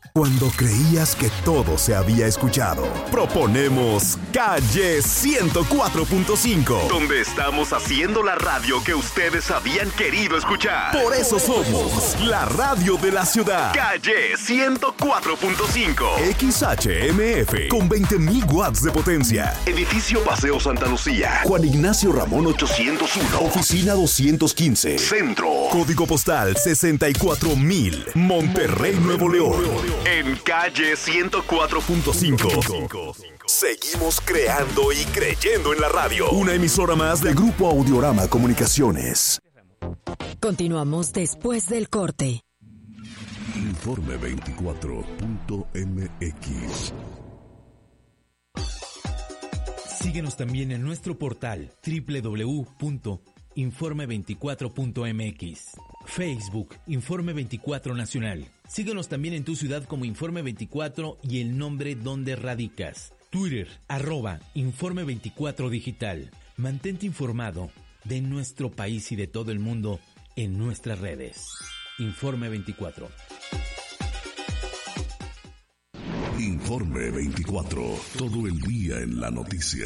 Cuando creías que todo se había escuchado, proponemos Calle 104.5, donde estamos haciendo la radio que ustedes habían querido escuchar. Por eso somos la radio de la ciudad. Calle 104.5, XHMF, con 20,000 watts de potencia. Edificio Paseo Santa Lucía, Juan Ignacio Ramón 801, Oficina 215, Centro. Código postal 64,000, Monterrey, Nuevo León. En Calle 104.5. Seguimos creando y creyendo en la radio. Una emisora más del Grupo Audiorama Comunicaciones. Continuamos después del corte. Informe 24.mx. Síguenos también en nuestro portal www.informe24.mx. Facebook, Informe 24 Nacional. Síguenos también en tu ciudad como Informe 24 y el nombre donde radicas. Twitter, @Informe 24 Digital. Mantente informado de nuestro país y de todo el mundo en nuestras redes. Informe 24. Informe 24. Todo el día en la noticia.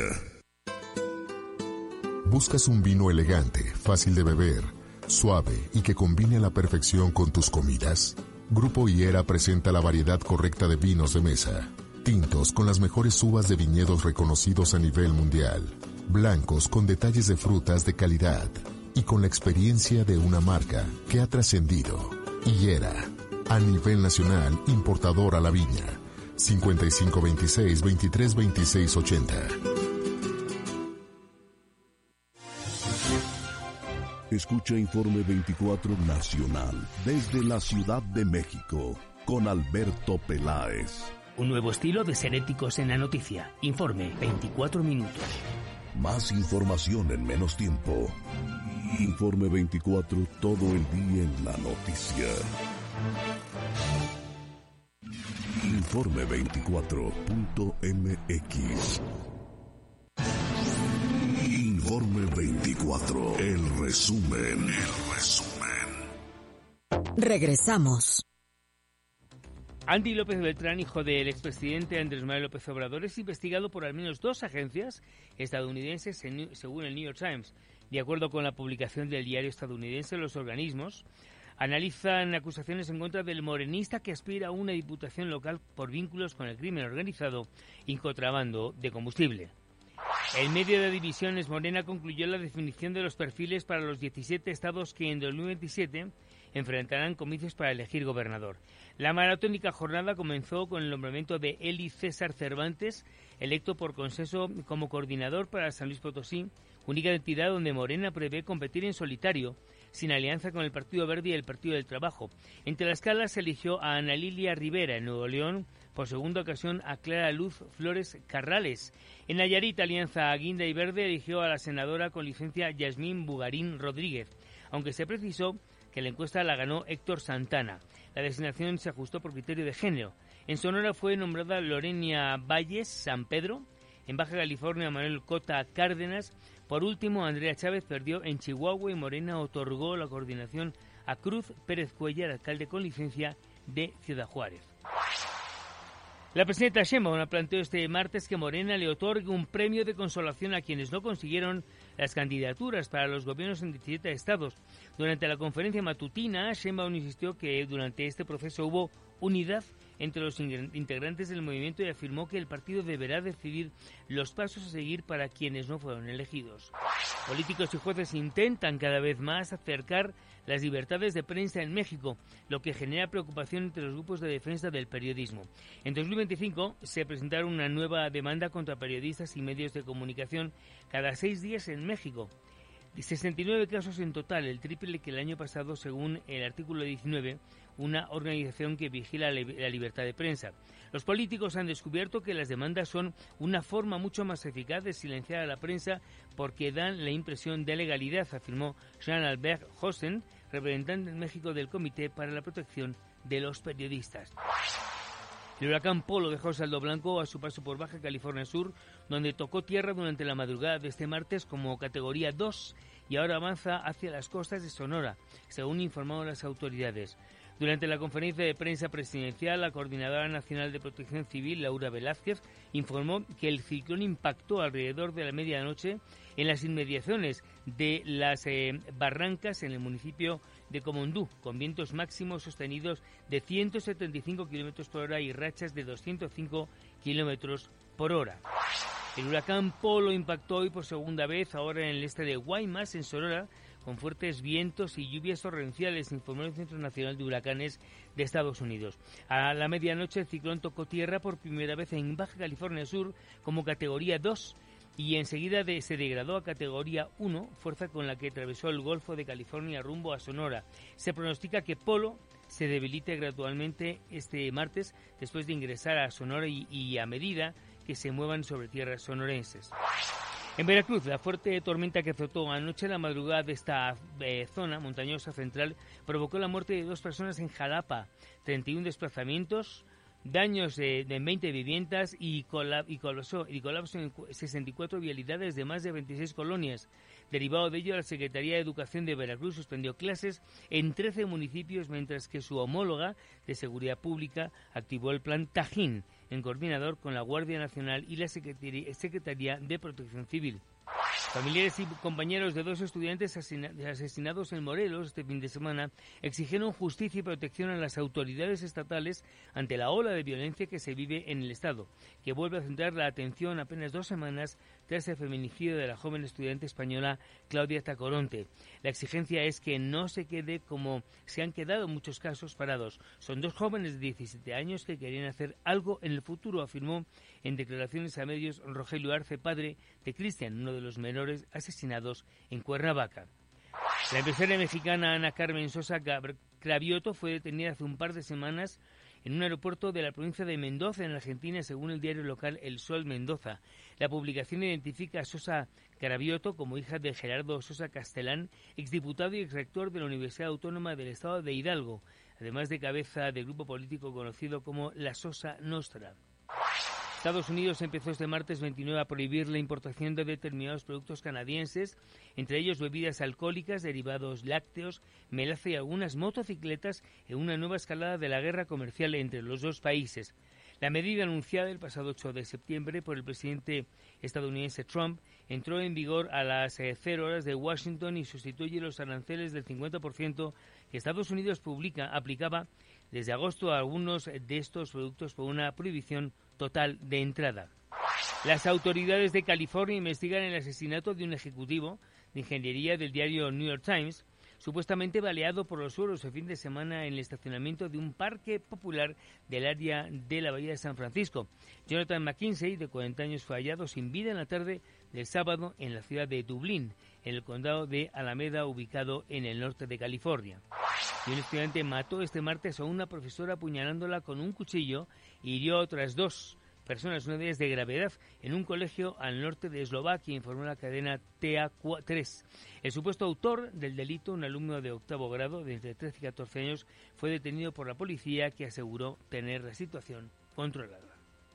¿Buscas un vino elegante, fácil de beber, suave y que combine a la perfección con tus comidas? Grupo Higuera presenta la variedad correcta de vinos de mesa. Tintos con las mejores uvas de viñedos reconocidos a nivel mundial. Blancos con detalles de frutas de calidad. Y con la experiencia de una marca que ha trascendido. Higuera, a nivel nacional, importador a la viña. 5526-232680. Escucha Informe 24 Nacional desde la Ciudad de México con Alberto Peláez. Un nuevo estilo de ser éticos en la noticia. Informe 24 minutos. Más información en menos tiempo. Informe 24 todo el día en la noticia. Informe 24.mx. Informe 24. El resumen. Regresamos. Andy López Beltrán, hijo del expresidente Andrés Manuel López Obrador, es investigado por al menos 2 agencias estadounidenses, según el New York Times. De acuerdo con la publicación del diario estadounidense, los organismos analizan acusaciones en contra del morenista que aspira a una diputación local por vínculos con el crimen organizado y contrabando de combustible. El medio de Divisiones Morena concluyó la definición de los perfiles para los 17 estados que en 2027 enfrentarán comicios para elegir gobernador. La maratónica jornada comenzó con el nombramiento de Eli César Cervantes, electo por consenso como coordinador para San Luis Potosí, única entidad donde Morena prevé competir en solitario, sin alianza con el Partido Verde y el Partido del Trabajo. En Tlaxcala se eligió a Ana Lilia Rivera, en Nuevo León, por segunda ocasión a Clara Luz Flores Carrales. En Nayarit, Alianza Aguinda y Verde eligió a la senadora con licencia Yasmín Bugarín Rodríguez, aunque se precisó que la encuesta la ganó Héctor Santana. La designación se ajustó por criterio de género. En Sonora fue nombrada Lorenia Valles San Pedro. En Baja California, Manuel Cota Cárdenas. Por último, Andrea Chávez perdió en Chihuahua y Morena otorgó la coordinación a Cruz Pérez Cuellar, alcalde con licencia de Ciudad Juárez. La presidenta Sheinbaum planteó este martes que Morena le otorgue un premio de consolación a quienes no consiguieron las candidaturas para los gobiernos en 17 estados. Durante la conferencia matutina, Sheinbaum insistió que durante este proceso hubo unidad entre los integrantes del movimiento y afirmó que el partido deberá decidir los pasos a seguir para quienes no fueron elegidos. Políticos y jueces intentan cada vez más acercar las libertades de prensa en México, lo que genera preocupación entre los grupos de defensa del periodismo. En 2025 se presentaron una nueva demanda contra periodistas y medios de comunicación cada 6 días en México. 69 casos en total, el triple que el año pasado, según el artículo 19, una organización que vigila la libertad de prensa. Los políticos han descubierto que las demandas son una forma mucho más eficaz de silenciar a la prensa porque dan la impresión de legalidad, afirmó Jean-Albert Hossen, representante en México del Comité para la Protección de los Periodistas. El huracán Polo dejó saldo blanco a su paso por Baja California Sur, donde tocó tierra durante la madrugada de este martes como categoría 2 y ahora avanza hacia las costas de Sonora, según informaron las autoridades. Durante la conferencia de prensa presidencial, la Coordinadora Nacional de Protección Civil, Laura Velázquez, informó que el ciclón impactó alrededor de la medianoche en las inmediaciones de las barrancas en el municipio de Comondú, con vientos máximos sostenidos de 175 km por hora y rachas de 205 km por hora. El huracán Polo impactó hoy por segunda vez, ahora en el este de Guaymas, en Sonora, con fuertes vientos y lluvias torrenciales, informó el Centro Nacional de Huracanes de Estados Unidos. A la medianoche el ciclón tocó tierra por primera vez en Baja California Sur como categoría 2 y enseguida se degradó a categoría 1, fuerza con la que atravesó el Golfo de California rumbo a Sonora. Se pronostica que Polo se debilite gradualmente este martes después de ingresar a Sonora y a medida que se muevan sobre tierras sonorenses. En Veracruz, la fuerte tormenta que azotó anoche la madrugada de esta zona montañosa central provocó la muerte de 2 personas en Jalapa, 31 desplazamientos, daños de 20 viviendas y colapso en 64 vialidades de más de 26 colonias. Derivado de ello, la Secretaría de Educación de Veracruz suspendió clases en 13 municipios, mientras que su homóloga de Seguridad Pública activó el plan Tajín, en coordinador con la Guardia Nacional y la Secretaría de Protección Civil. Familiares y compañeros de 2 estudiantes asesinados en Morelos este fin de semana exigieron justicia y protección a las autoridades estatales ante la ola de violencia que se vive en el Estado, que vuelve a centrar la atención apenas 2 semanas tras el feminicidio de la joven estudiante española Claudia Tacoronte. La exigencia es que no se quede como se han quedado en muchos casos parados. Son 2 jóvenes de 17 años que querían hacer algo en el futuro, afirmó en declaraciones a medios Rogelio Arce, padre de Cristian, uno de los menores asesinados en Cuernavaca. La empresaria mexicana Ana Carmen Sosa Cravioto fue detenida hace un par de semanas en un aeropuerto de la provincia de Mendoza, en Argentina, según el diario local El Sol Mendoza. La publicación identifica a Sosa Cravioto como hija de Gerardo Sosa Castellán, exdiputado y exrector de la Universidad Autónoma del Estado de Hidalgo, además de cabeza del grupo político conocido como la Sosa Nostra. Estados Unidos empezó este martes 29 a prohibir la importación de determinados productos canadienses, entre ellos bebidas alcohólicas, derivados lácteos, melaza y algunas motocicletas, en una nueva escalada de la guerra comercial entre los 2 países. La medida anunciada el pasado 8 de septiembre por el presidente estadounidense Trump entró en vigor a las 0 horas de Washington y sustituye los aranceles del 50% que Estados Unidos aplicaba desde agosto a algunos de estos productos por una prohibición total de entrada. Las autoridades de California investigan el asesinato de un ejecutivo de ingeniería del diario New York Times, supuestamente baleado por los suelos el fin de semana en el estacionamiento de un parque popular del área de la Bahía de San Francisco. Jonathan McKinsey, de 40 años, fue hallado sin vida en la tarde del sábado en la ciudad de Dublín, en el condado de Alameda, ubicado en el norte de California. Y un estudiante mató este martes a una profesora apuñalándola con un cuchillo y hirió a otras 2 personas, una de ellas de gravedad, en un colegio al norte de Eslovaquia, informó la cadena TA3. El supuesto autor del delito, un alumno de 8º grado de entre 13 y 14 años, fue detenido por la policía, que aseguró tener la situación controlada.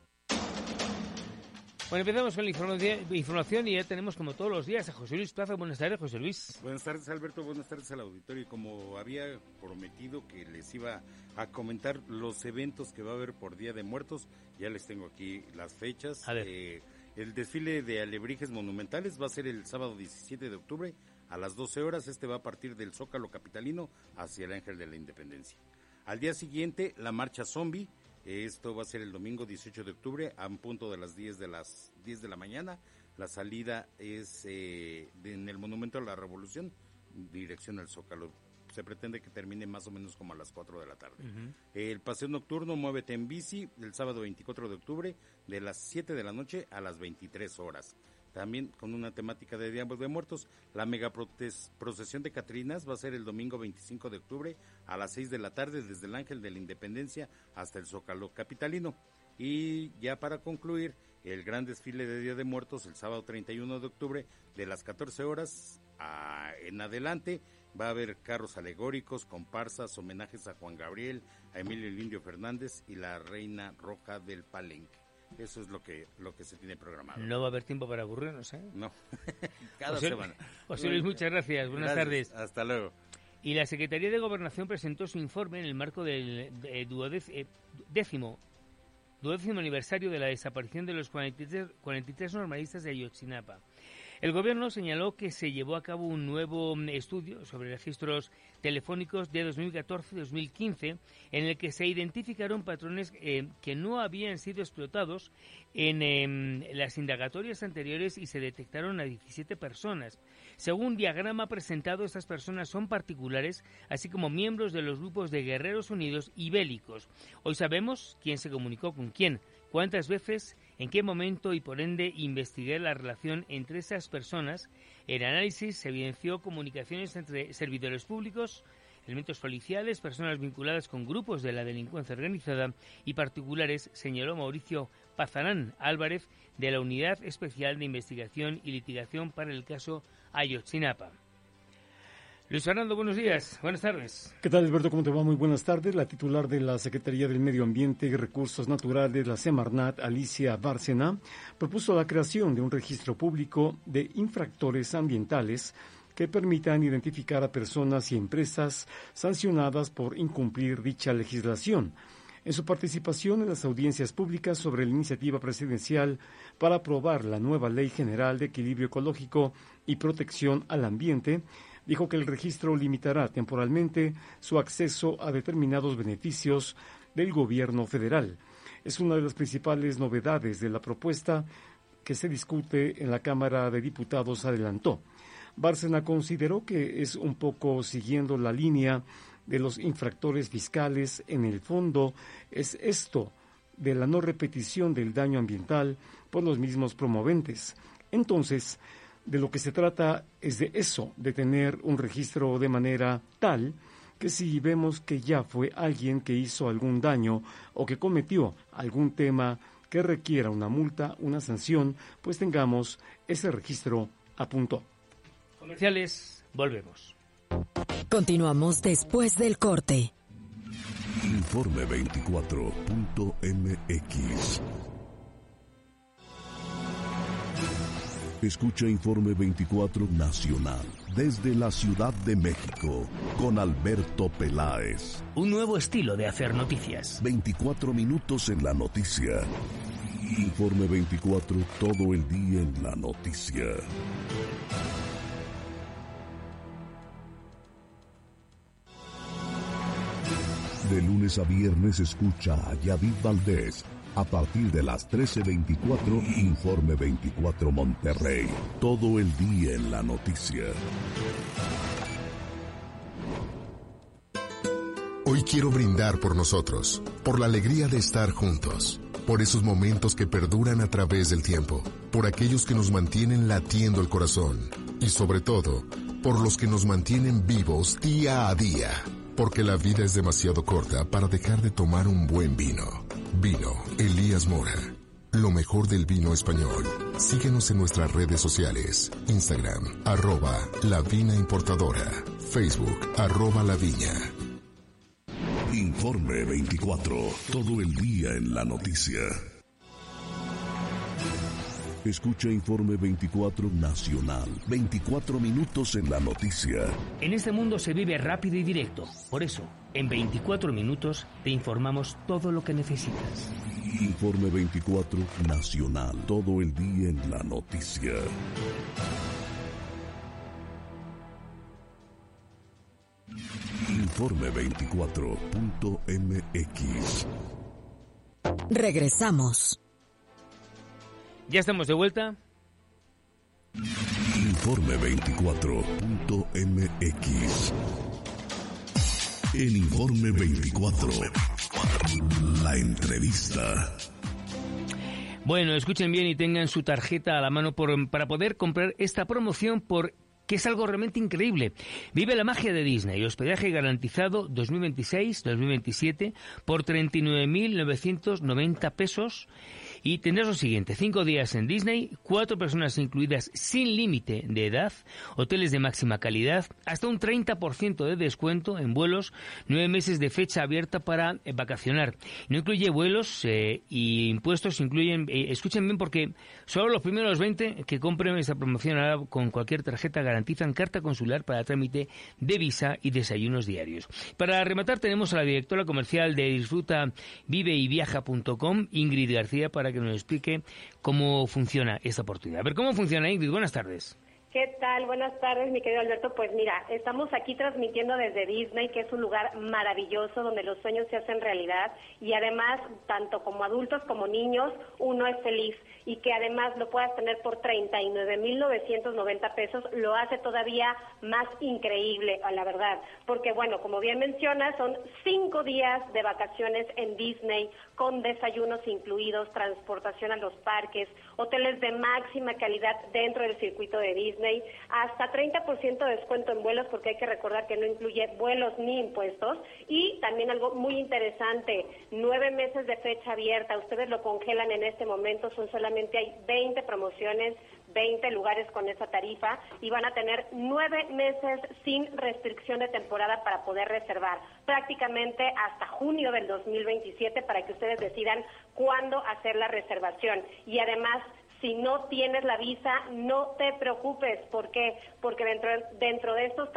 Bueno, empezamos con la información y ya tenemos, como todos los días, a José Luis Plaza. Buenas tardes, José Luis. Buenas tardes, Alberto. Buenas tardes al auditorio. Y como había prometido que les iba a comentar los eventos que va a haber por Día de Muertos, ya les tengo aquí las fechas. A ver. El desfile de alebrijes monumentales va a ser el sábado 17 de octubre a las 12 horas. Este va a partir del Zócalo capitalino hacia el Ángel de la Independencia. Al día siguiente, la marcha zombie. Esto va a ser el domingo 18 de octubre a un punto de las 10 de la mañana. La salida es en el Monumento a la Revolución, dirección al Zócalo. Se pretende que termine más o menos como a las 4 de la tarde. Uh-huh. El paseo nocturno Muévete en Bici, el sábado 24 de octubre, de las 7 de la noche a las 23 horas. También con una temática de Día de Muertos, la mega procesión de Catrinas va a ser el domingo 25 de octubre a las 6 de la tarde desde el Ángel de la Independencia hasta el Zócalo capitalino. Y ya para concluir, el gran desfile de Día de Muertos el sábado 31 de octubre de las 14 horas en adelante. Va a haber carros alegóricos, comparsas, homenajes a Juan Gabriel, a Emilio el Indio Fernández y la Reina Roja del Palenque. Eso es lo que se tiene programado. No va a haber tiempo para aburrirnos, ¿eh? No, cada semana. José Luis, muchas gracias. Buenas tardes. Hasta luego. Y la Secretaría de Gobernación presentó su informe en el marco del duodécimo aniversario de la desaparición de los 43 normalistas de Ayotzinapa. El Gobierno señaló que se llevó a cabo un nuevo estudio sobre registros telefónicos de 2014-2015 en el que se identificaron patrones que no habían sido explotados en las indagatorias anteriores y se detectaron a 17 personas. Según diagrama presentado, estas personas son particulares, así como miembros de los grupos de Guerreros Unidos y bélicos. Hoy sabemos quién se comunicó con quién, cuántas veces, en qué momento y por ende investigué la relación entre esas personas. El análisis se evidenció comunicaciones entre servidores públicos, elementos policiales, personas vinculadas con grupos de la delincuencia organizada y particulares, señaló Mauricio Pazarán Álvarez de la Unidad Especial de Investigación y Litigación para el caso Ayotzinapa. Luis Fernando, buenos días, buenas tardes. ¿Qué tal, Alberto? ¿Cómo te va? Muy buenas tardes. La titular de la Secretaría del Medio Ambiente y Recursos Naturales, la Semarnat, Alicia Bárcena, propuso la creación de un registro público de infractores ambientales que permitan identificar a personas y empresas sancionadas por incumplir dicha legislación. En su participación en las audiencias públicas sobre la iniciativa presidencial para aprobar la nueva Ley General de Equilibrio Ecológico y Protección al Ambiente, dijo que el registro limitará temporalmente su acceso a determinados beneficios del gobierno federal. Es una de las principales novedades de la propuesta que se discute en la Cámara de Diputados, adelantó. Bárcena consideró que es un poco siguiendo la línea de los infractores fiscales. En el fondo es esto de la no repetición del daño ambiental por los mismos promoventes. Entonces, de lo que se trata es de eso, de tener un registro de manera tal que si vemos que ya fue alguien que hizo algún daño o que cometió algún tema que requiera una multa, una sanción, pues tengamos ese registro, apuntó. Comerciales, volvemos. Continuamos después del corte. Informe 24.mx. Escucha Informe 24 Nacional desde la Ciudad de México con Alberto Peláez. Un nuevo estilo de hacer noticias. 24 minutos en la noticia. Informe 24 todo el día en la noticia. De lunes a viernes escucha a Yadid Valdés. A partir de las 13:24, Informe 24 Monterrey. Todo el día en la noticia. Hoy quiero brindar por nosotros, por la alegría de estar juntos, por esos momentos que perduran a través del tiempo, por aquellos que nos mantienen latiendo el corazón y sobre todo, por los que nos mantienen vivos día a día. Porque la vida es demasiado corta para dejar de tomar un buen vino. Vino Elías Mora. Lo mejor del vino español. Síguenos en nuestras redes sociales. Instagram, @lavinaimportadora. Facebook, @laviña. Informe 24. Todo el día en la noticia. Escucha Informe 24 Nacional. 24 minutos en la noticia. En este mundo se vive rápido y directo. Por eso, en 24 minutos te informamos todo lo que necesitas. Informe 24 Nacional. Todo el día en la noticia. Informe 24.mx. Regresamos. Ya estamos de vuelta. Informe 24.mx. En Informe 24, la entrevista. Bueno, escuchen bien y tengan su tarjeta a la mano para poder comprar esta promoción que es algo realmente increíble. Vive la magia de Disney. Hospedaje garantizado 2026-2027 por 39.990 pesos. y tendrás lo siguiente: 5 días en Disney, 4 personas incluidas sin límite de edad, hoteles de máxima calidad, hasta un 30% de descuento en vuelos, 9 meses de fecha abierta para vacacionar. No incluye vuelos y impuestos, incluyen, escuchen bien porque solo los primeros 20 que compren esta promoción ahora con cualquier tarjeta garantizan carta consular para trámite de visa y desayunos diarios. Para rematar tenemos a la directora comercial de Disfruta Vive y Viaja.com, Ingrid García, para que nos explique cómo funciona esta oportunidad. A ver, ¿cómo funciona, Ingrid? Buenas tardes. ¿Qué tal? Buenas tardes, mi querido Alberto. Pues mira, estamos aquí transmitiendo desde Disney, que es un lugar maravilloso donde los sueños se hacen realidad y además, tanto como adultos como niños, uno es feliz. Y que además lo puedas tener por 39,990 pesos, lo hace todavía más increíble, a la verdad. Porque, bueno, como bien mencionas, son 5 días de vacaciones en Disney, con desayunos incluidos, transportación a los parques, hoteles de máxima calidad dentro del circuito de Disney, hasta 30% de descuento en vuelos, porque hay que recordar que no incluye vuelos ni impuestos. Y también algo muy interesante, 9 meses de fecha abierta, ustedes lo congelan en este momento, son solamente hay 20 promociones, 20 lugares con esa tarifa y van a tener 9 meses sin restricción de temporada para poder reservar, prácticamente hasta junio del 2027 para que ustedes decidan cuándo hacer la reservación. Y además, si no tienes la visa, no te preocupes. ¿Por qué? Porque dentro de estos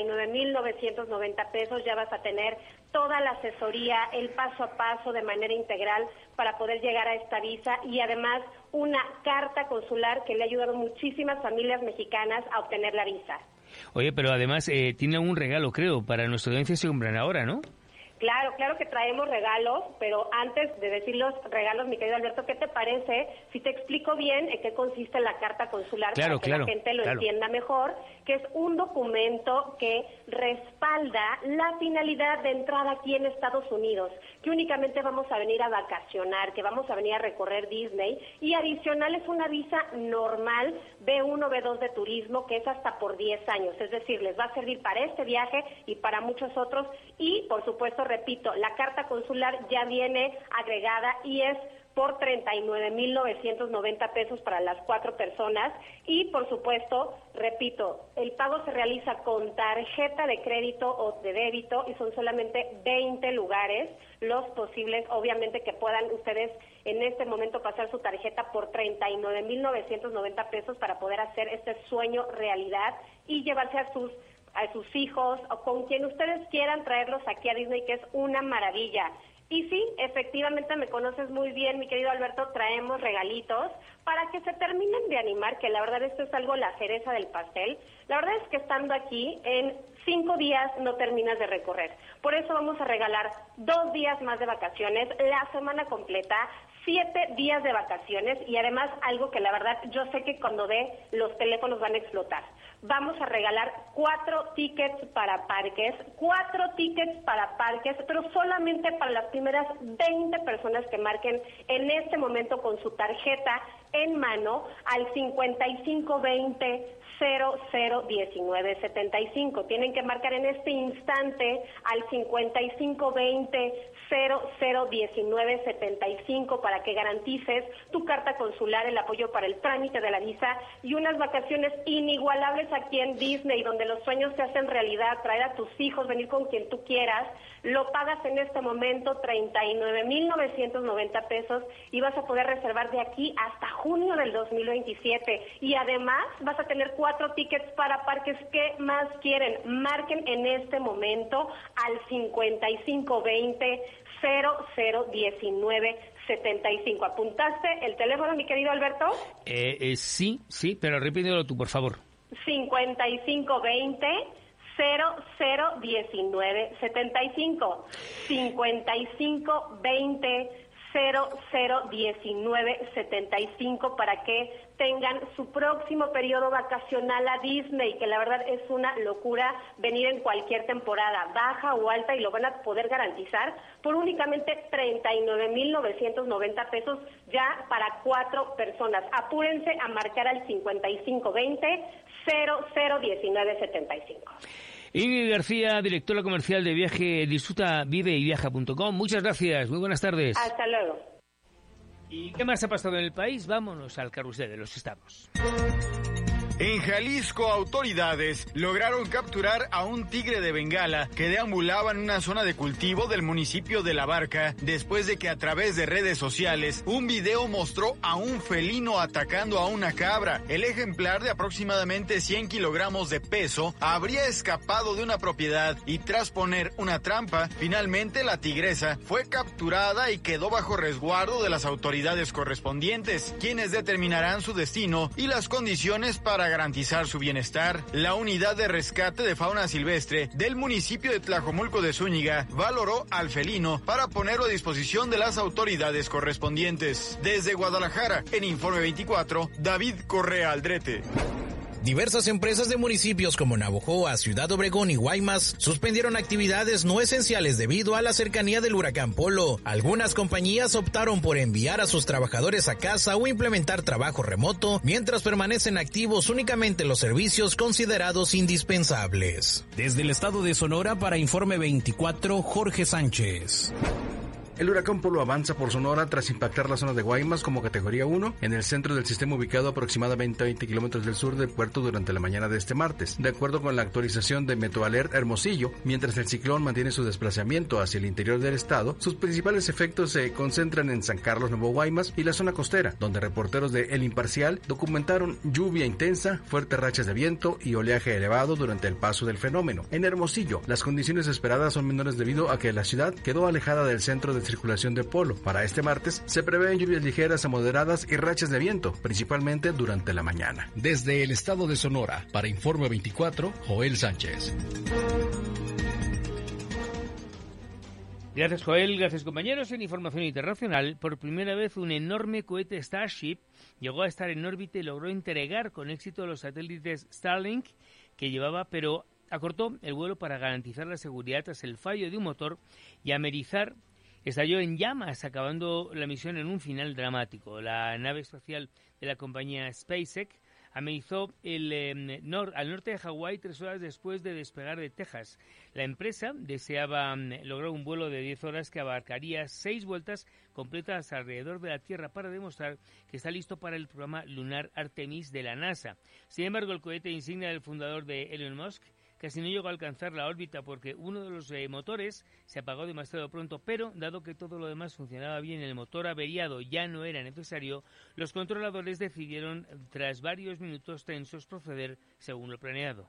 39,990 pesos ya vas a tener toda la asesoría, el paso a paso de manera integral para poder llegar a esta visa y además una carta consular que le ha ayudado a muchísimas familias mexicanas a obtener la visa. Oye, pero además tiene un regalo, creo, para nuestra audiencia se compran ahora, ¿no? Claro que traemos regalos, pero antes de decir los regalos, mi querido Alberto, ¿qué te parece si te explico bien en qué consiste la carta consular para que la gente lo entienda mejor? Que es un documento que respalda la finalidad de entrada aquí en Estados Unidos, que únicamente vamos a venir a vacacionar, que vamos a venir a recorrer Disney, y adicional es una visa normal B1, B2 de turismo, que es hasta por 10 años, es decir, les va a servir para este viaje y para muchos otros, y por supuesto, repito, la carta consular ya viene agregada y es por 39,990 pesos para las 4 personas y, por supuesto, repito, el pago se realiza con tarjeta de crédito o de débito y son solamente 20 lugares los posibles, obviamente que puedan ustedes en este momento pasar su tarjeta por 39,990 pesos para poder hacer este sueño realidad y llevarse a sus hijos o con quien ustedes quieran traerlos aquí a Disney, que es una maravilla. Y sí, efectivamente me conoces muy bien, mi querido Alberto, traemos regalitos para que se terminen de animar, que la verdad esto es algo la cereza del pastel. La verdad es que estando aquí, en 5 días no terminas de recorrer. Por eso vamos a regalar 2 días más de vacaciones, la semana completa, 7 días de vacaciones y además algo que la verdad yo sé que cuando ve los teléfonos van a explotar. Vamos a regalar 4 tickets para parques, pero solamente para las primeras 20 personas que marquen en este momento con su tarjeta en mano al 5520-001975. Tienen que marcar en este instante al 5520-001975 para que garantices tu carta consular, el apoyo para el trámite de la visa y unas vacaciones inigualables aquí en Disney, donde los sueños se hacen realidad, traer a tus hijos, venir con quien tú quieras. Lo pagas en este momento 39,990 pesos y vas a poder reservar de aquí hasta junio del 2027 y además vas a tener 4 tickets para parques. ¿Qué más quieren? Marquen en este momento al 5520-001975. ¿Apuntaste el teléfono, mi querido Alberto? Sí, pero repítelo tú, por favor. 5520-001975. 5520-001975 para que tengan su próximo periodo vacacional a Disney, que la verdad es una locura venir en cualquier temporada, baja o alta, y lo van a poder garantizar por únicamente 39,990 pesos ya para 4 personas. Apúrense a marcar al 5520-001975. Ingrid García, directora comercial de viaje Disfruta Vive y Viaja.com. Muchas gracias, muy buenas tardes. Hasta luego. ¿Y qué más ha pasado en el país? Vámonos al carrusel de los estados. En Jalisco, autoridades lograron capturar a un tigre de Bengala que deambulaba en una zona de cultivo del municipio de La Barca después de que a través de redes sociales un video mostró a un felino atacando a una cabra. El ejemplar de aproximadamente 100 kilogramos de peso habría escapado de una propiedad y tras poner una trampa, finalmente la tigresa fue capturada y quedó bajo resguardo de las autoridades correspondientes, quienes determinarán su destino y las condiciones para garantizar su bienestar. La unidad de rescate de fauna silvestre del municipio de Tlajomulco de Zúñiga valoró al felino para ponerlo a disposición de las autoridades correspondientes. Desde Guadalajara, en Informe 24, David Correa Aldrete. Diversas empresas de municipios como Navojoa, Ciudad Obregón y Guaymas suspendieron actividades no esenciales debido a la cercanía del huracán Polo. Algunas compañías optaron por enviar a sus trabajadores a casa o implementar trabajo remoto, mientras permanecen activos únicamente los servicios considerados indispensables. Desde el estado de Sonora para Informe 24, Jorge Sánchez. El huracán Polo avanza por Sonora tras impactar la zona de Guaymas como categoría 1 en el centro del sistema ubicado aproximadamente a 20 kilómetros del sur del puerto durante la mañana de este martes. De acuerdo con la actualización de Meteoalert Hermosillo, mientras el ciclón mantiene su desplazamiento hacia el interior del estado, sus principales efectos se concentran en San Carlos, Nuevo Guaymas y la zona costera, donde reporteros de El Imparcial documentaron lluvia intensa, fuertes rachas de viento y oleaje elevado durante el paso del fenómeno. En Hermosillo, las condiciones esperadas son menores debido a que la ciudad quedó alejada del centro de circulación de Polo. Para este martes se prevén lluvias ligeras a moderadas y rachas de viento, principalmente durante la mañana. Desde el estado de Sonora, para Informe 24, Joel Sánchez. Gracias, Joel. Gracias, compañeros. En información internacional, por primera vez un enorme cohete Starship llegó a estar en órbita y logró entregar con éxito los satélites Starlink que llevaba, pero acortó el vuelo para garantizar la seguridad tras el fallo de un motor y amerizar estalló en llamas, acabando la misión en un final dramático. La nave espacial de la compañía SpaceX amerizó al norte de Hawái 3 horas después de despegar de Texas. La empresa deseaba lograr un vuelo de 10 horas que abarcaría 6 vueltas completas alrededor de la Tierra para demostrar que está listo para el programa lunar Artemis de la NASA. Sin embargo, el cohete insignia del fundador de Elon Musk casi no llegó a alcanzar la órbita porque uno de los motores se apagó demasiado pronto, pero dado que todo lo demás funcionaba bien, el motor averiado ya no era necesario, los controladores decidieron, tras varios minutos tensos, proceder según lo planeado.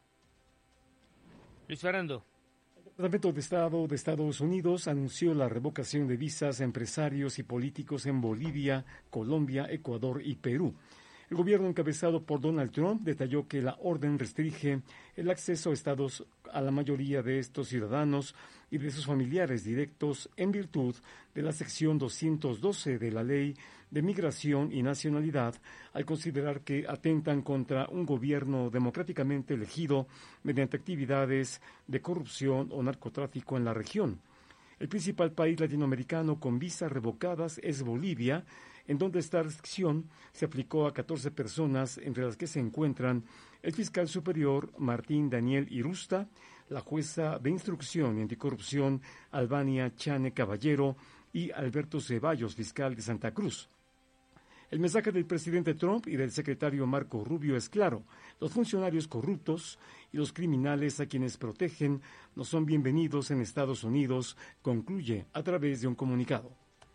Luis Fernando. El Departamento de Estado de Estados Unidos anunció la revocación de visas a empresarios y políticos en Bolivia, Colombia, Ecuador y Perú. El gobierno encabezado por Donald Trump detalló que la orden restringe el acceso a estados a la mayoría de estos ciudadanos y de sus familiares directos en virtud de la sección 212 de la Ley de Migración y Nacionalidad, al considerar que atentan contra un gobierno democráticamente elegido mediante actividades de corrupción o narcotráfico en la región. El principal país latinoamericano con visas revocadas es Bolivia, en donde esta restricción se aplicó a 14 personas, entre las que se encuentran el fiscal superior Martín Daniel Irusta, la jueza de instrucción y anticorrupción Albania Chane Caballero y Alberto Ceballos, fiscal de Santa Cruz. El mensaje del presidente Trump y del secretario Marco Rubio es claro: los funcionarios corruptos y los criminales a quienes protegen no son bienvenidos en Estados Unidos, concluye a través de un comunicado.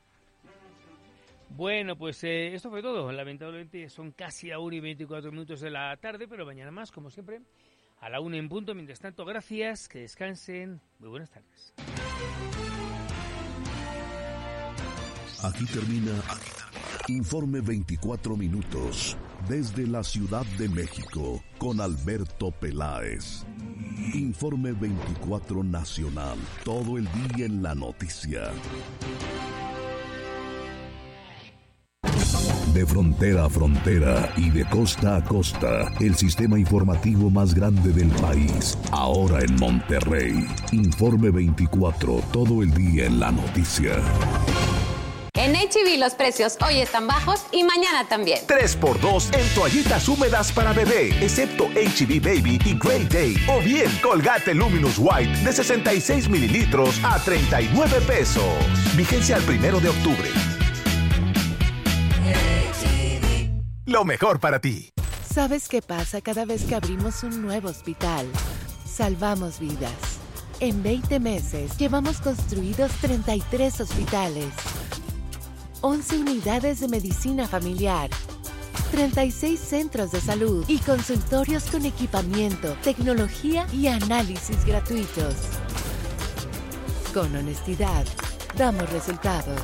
Bueno, pues esto fue todo. Lamentablemente son casi la 1:24 de la tarde, pero mañana más, como siempre, a la 1 en punto. Mientras tanto, gracias, que descansen. Muy buenas tardes. Aquí termina Informe 24 minutos desde la Ciudad de México con Alberto Peláez. Informe 24 Nacional, todo el día en la noticia. De frontera a frontera y de costa a costa, el sistema informativo más grande del país, ahora en Monterrey. Informe 24, todo el día en la noticia. En H-E-B los precios hoy están bajos y mañana también. 3x2 en toallitas húmedas para bebé, excepto H-E-B Baby y Great Day. O bien Colgate Luminous White de 66 mililitros a $39. Vigencia al 1 de octubre. lo mejor para ti. ¿Sabes qué pasa cada vez que abrimos un nuevo hospital? Salvamos vidas. En 20 meses llevamos construidos 33 hospitales, 11 unidades de medicina familiar, 36 centros de salud y consultorios con equipamiento, tecnología y análisis gratuitos. Con honestidad, damos resultados.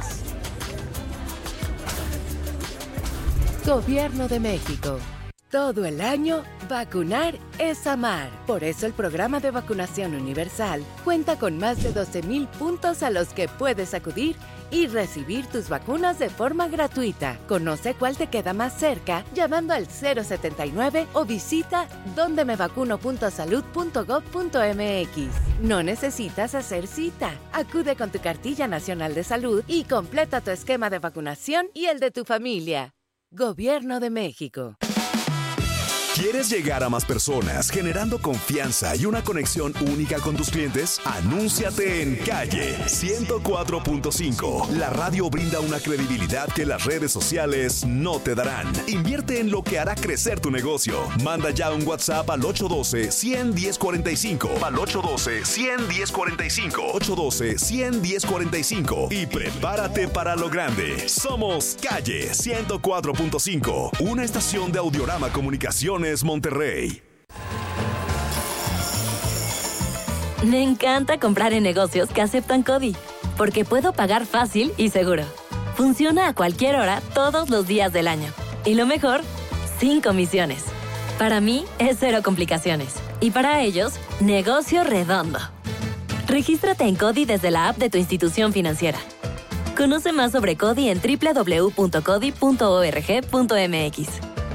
Gobierno de México. Todo el año, vacunar es amar. Por eso el programa de vacunación universal cuenta con más de 12,000 puntos a los que puedes acudir y recibir tus vacunas de forma gratuita. Conoce cuál te queda más cerca llamando al 079 o visita dondemevacuno.salud.gov.mx. No necesitas hacer cita. Acude con tu cartilla nacional de salud y completa tu esquema de vacunación y el de tu familia. Gobierno de México. ¿Quieres llegar a más personas generando confianza y una conexión única con tus clientes? Anúnciate en Calle 104.5. La radio brinda una credibilidad que las redes sociales no te darán. Invierte en lo que hará crecer tu negocio. Manda ya un WhatsApp al 812-100-1045. Al 812-100-1045. 812-100-1045. Y prepárate para lo grande. Somos Calle 104.5. Una estación de Audiorama Comunicaciones Monterrey. Me encanta comprar en negocios que aceptan CODI, porque puedo pagar fácil y seguro. Funciona a cualquier hora, todos los días del año. Y lo mejor, sin comisiones. Para mí, es cero complicaciones. Y para ellos, negocio redondo. Regístrate en CODI desde la app de tu institución financiera. Conoce más sobre CODI en www.codi.org.mx.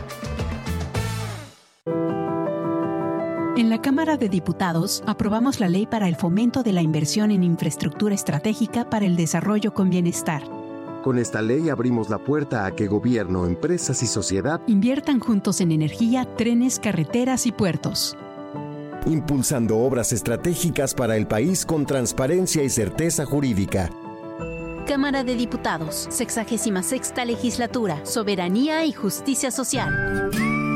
En la Cámara de Diputados aprobamos la Ley para el Fomento de la Inversión en Infraestructura Estratégica para el Desarrollo con Bienestar. Con esta ley abrimos la puerta a que gobierno, empresas y sociedad inviertan juntos en energía, trenes, carreteras y puertos. Impulsando obras estratégicas para el país con transparencia y certeza jurídica. Cámara de Diputados, 66ª Legislatura, Soberanía y Justicia Social.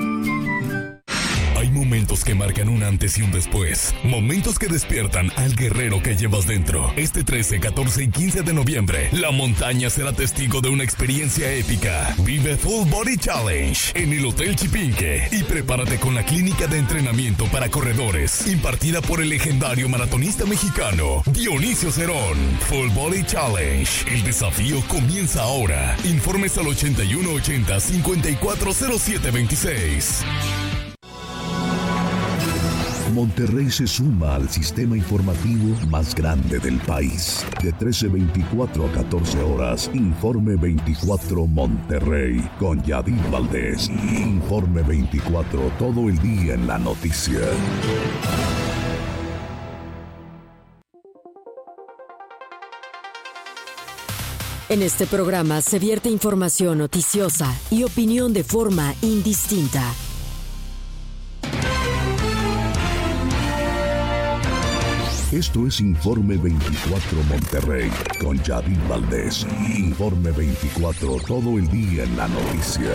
Hay momentos que marcan un antes y un después. Momentos que despiertan al guerrero que llevas dentro. Este 13, 14 y 15 de noviembre, la montaña será testigo de una experiencia épica. Vive Full Body Challenge en el Hotel Chipinque y prepárate con la clínica de entrenamiento para corredores impartida por el legendario maratonista mexicano Dionisio Cerón. Full Body Challenge. El desafío comienza ahora. Informes al 8180-540726. Monterrey se suma al sistema informativo más grande del país. De 13:24 a 14 horas, Informe 24 Monterrey, con Yadid Valdés. Informe 24, todo el día en la noticia. En este programa se vierte información noticiosa y opinión de forma indistinta. Esto es Informe 24 Monterrey, con Yadid Valdés. Informe 24, todo el día en la noticia.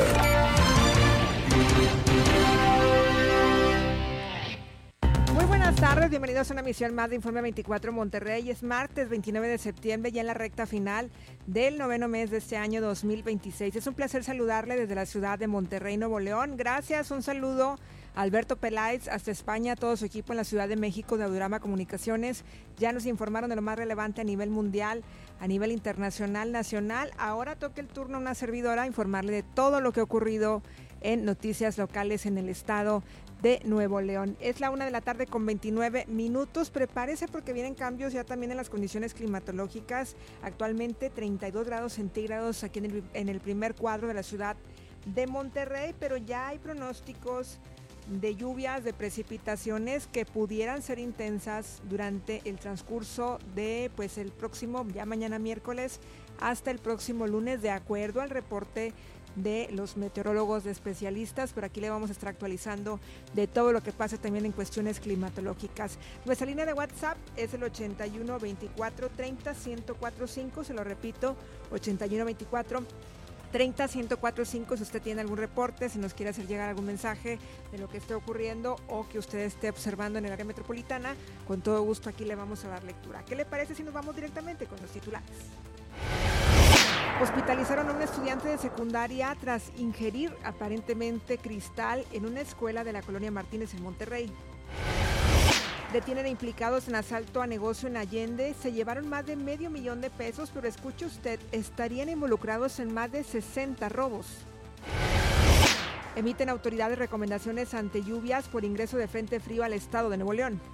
Muy buenas tardes, bienvenidos a una emisión más de Informe 24 Monterrey. Es martes 29 de septiembre, ya en la recta final del 9º mes de este año 2026. Es un placer saludarle desde la ciudad de Monterrey, Nuevo León. Gracias, un saludo Alberto Peláez, hasta España, todo su equipo en la Ciudad de México de Audiorama Comunicaciones. Ya nos informaron de lo más relevante a nivel mundial, a nivel internacional, nacional. Ahora toca el turno a una servidora informarle de todo lo que ha ocurrido en noticias locales en el estado de Nuevo León. Es la 1:00 con 29 minutos. Prepárese porque vienen cambios ya también en las condiciones climatológicas. Actualmente 32 grados centígrados aquí en el primer cuadro de la ciudad de Monterrey, pero ya hay pronósticos de lluvias, de precipitaciones que pudieran ser intensas durante el transcurso de el próximo, ya mañana miércoles, hasta el próximo lunes, de acuerdo al reporte de los meteorólogos, de especialistas. Pero aquí le vamos a estar actualizando de todo lo que pasa también en cuestiones climatológicas. Nuestra línea de WhatsApp es el 81 24 30 1045, se lo repito, 81 24 30-104-5 si usted tiene algún reporte, si nos quiere hacer llegar algún mensaje de lo que esté ocurriendo o que usted esté observando en el área metropolitana, con todo gusto aquí le vamos a dar lectura. ¿Qué le parece si nos vamos directamente con los titulares? Hospitalizaron a un estudiante de secundaria tras ingerir aparentemente cristal en una escuela de la colonia Martínez en Monterrey. Detienen a implicados en asalto a negocio en Allende. Se llevaron más de $500,000 de pesos, pero escuche usted, estarían involucrados en más de 60 robos. Emiten autoridades recomendaciones ante lluvias por ingreso de frente frío al estado de Nuevo León.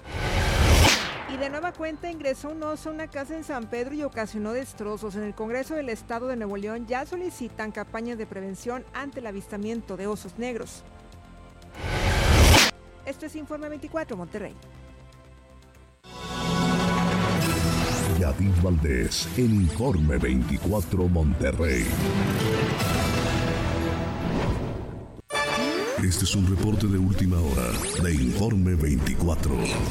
Y de nueva cuenta ingresó un oso a una casa en San Pedro y ocasionó destrozos. En el Congreso del Estado de Nuevo León ya solicitan campañas de prevención ante el avistamiento de osos negros. Esto es Informe 24 Monterrey. Yadid Valdés, el Informe 24 Monterrey. Este es un reporte de última hora de Informe 24.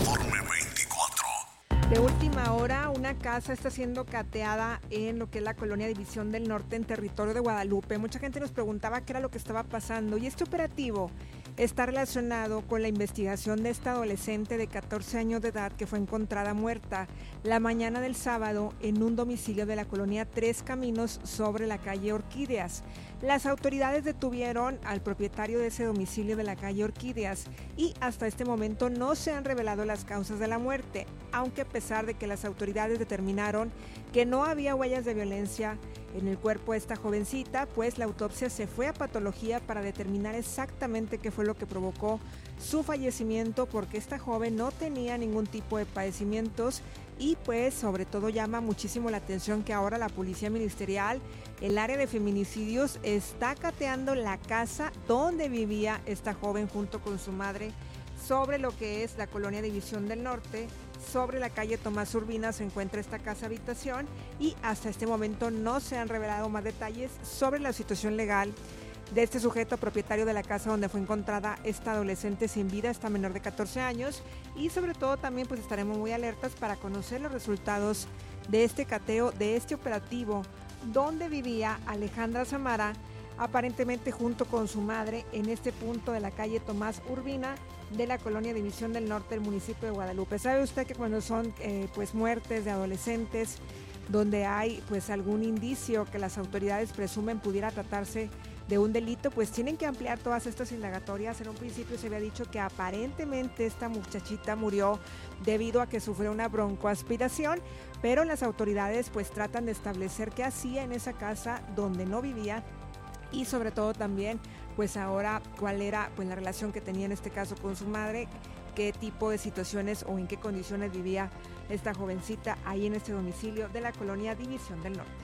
De última hora, una casa está siendo cateada en lo que es la colonia División del Norte en territorio de Guadalupe. Mucha gente nos preguntaba qué era lo que estaba pasando y este operativo está relacionado con la investigación de esta adolescente de 14 años de edad que fue encontrada muerta la mañana del sábado en un domicilio de la colonia Tres Caminos sobre la calle Orquídeas. Las autoridades detuvieron al propietario de ese domicilio de la calle Orquídeas y hasta este momento no se han revelado las causas de la muerte, aunque a pesar de que las autoridades determinaron que no había huellas de violencia en el cuerpo de esta jovencita, pues la autopsia se fue a patología para determinar exactamente qué fue lo que provocó su fallecimiento, porque esta joven no tenía ningún tipo de padecimientos y pues sobre todo llama muchísimo la atención que ahora la Policía Ministerial, el área de feminicidios, está cateando la casa donde vivía esta joven junto con su madre sobre lo que es la colonia División del Norte. Sobre la calle Tomás Urbina se encuentra esta casa habitación y hasta este momento no se han revelado más detalles sobre la situación legal de este sujeto propietario de la casa donde fue encontrada esta adolescente sin vida, esta menor de 14 años, y sobre todo también pues estaremos muy alertas para conocer los resultados de este cateo, de este operativo donde vivía Alejandra Samara, aparentemente junto con su madre en este punto de la calle Tomás Urbina de la colonia División del Norte del municipio de Guadalupe. ¿Sabe usted que cuando son pues muertes de adolescentes donde hay pues algún indicio que las autoridades presumen pudiera tratarse de un delito, pues tienen que ampliar todas estas indagatorias? En un principio se había dicho que aparentemente esta muchachita murió debido a que sufrió una broncoaspiración, pero las autoridades pues tratan de establecer qué hacía en esa casa donde no vivía y sobre todo también pues ahora cuál era pues la relación que tenía en este caso con su madre, qué tipo de situaciones o en qué condiciones vivía esta jovencita ahí en este domicilio de la colonia División del Norte.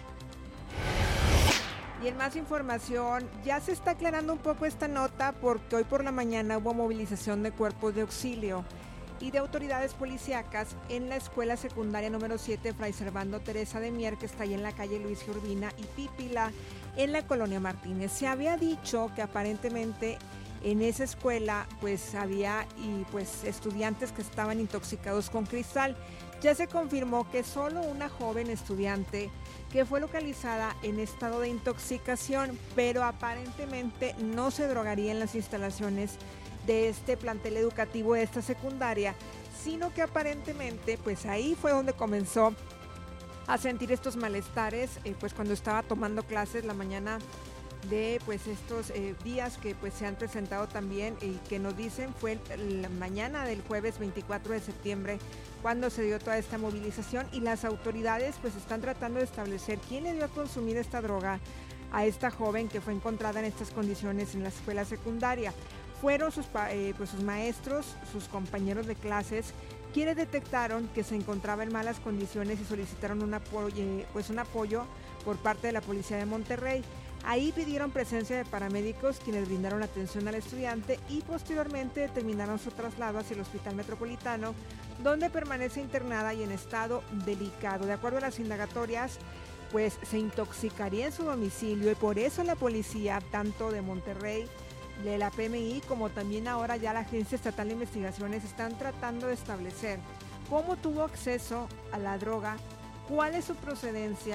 Y en más información, ya se está aclarando un poco esta nota porque hoy por la mañana hubo movilización de cuerpos de auxilio y de autoridades policíacas en la escuela secundaria número 7 Fray Servando Teresa de Mier, que está ahí en la calle Luis G. Urbina y Pípila, en la colonia Martínez. Se había dicho que aparentemente en esa escuela pues había estudiantes que estaban intoxicados con cristal. Ya se confirmó que solo una joven estudiante que fue localizada en estado de intoxicación, pero aparentemente no se drogaría en las instalaciones de este plantel educativo de esta secundaria, sino que aparentemente pues ahí fue donde comenzó a sentir estos malestares, pues cuando estaba tomando clases la mañana de pues estos días que pues se han presentado también y que nos dicen fue la mañana del jueves 24 de septiembre cuando se dio toda esta movilización, y las autoridades pues están tratando de establecer quién le dio a consumir esta droga a esta joven que fue encontrada en estas condiciones en la escuela secundaria. Fueron sus maestros, sus compañeros de clases, quienes detectaron que se encontraba en malas condiciones y solicitaron un apoyo por parte de la Policía de Monterrey. Ahí pidieron presencia de paramédicos quienes brindaron atención al estudiante y posteriormente determinaron su traslado hacia el Hospital Metropolitano, donde permanece internada y en estado delicado. De acuerdo a las indagatorias, pues se intoxicaría en su domicilio y por eso la policía, tanto de Monterrey, de la PMI, como también ahora ya la Agencia Estatal de Investigaciones, están tratando de establecer cómo tuvo acceso a la droga, cuál es su procedencia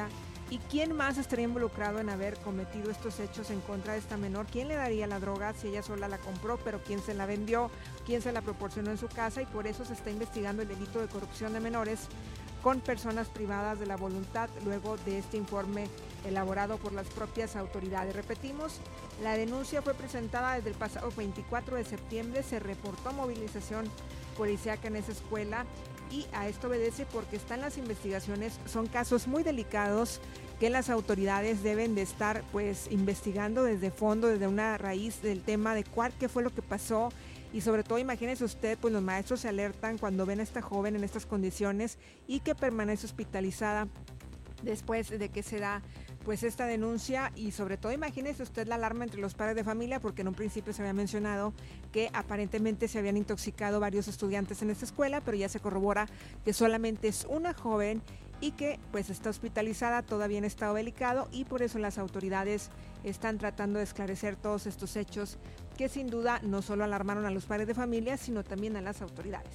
¿Y quién más estaría involucrado en haber cometido estos hechos en contra de esta menor? ¿Quién le daría la droga si ella sola la compró, pero quién se la vendió, quién se la proporcionó en su casa? Y por eso se está investigando el delito de corrupción de menores con personas privadas de la voluntad, luego de este informe elaborado por las propias autoridades. Repetimos, la denuncia fue presentada desde el pasado 24 de septiembre, se reportó movilización policíaca en esa escuela, y a esto obedece porque están las investigaciones, son casos muy delicados que las autoridades deben de estar pues investigando desde fondo, desde una raíz del tema de qué fue lo que pasó. Y sobre todo, imagínese usted, pues los maestros se alertan cuando ven a esta joven en estas condiciones y que permanece hospitalizada después de que se da pues esta denuncia. Y sobre todo, imagínese usted la alarma entre los padres de familia, porque en un principio se había mencionado que aparentemente se habían intoxicado varios estudiantes en esta escuela, pero ya se corrobora que solamente es una joven y que pues está hospitalizada, todavía en estado delicado, y por eso las autoridades están tratando de esclarecer todos estos hechos que sin duda no solo alarmaron a los padres de familia, sino también a las autoridades.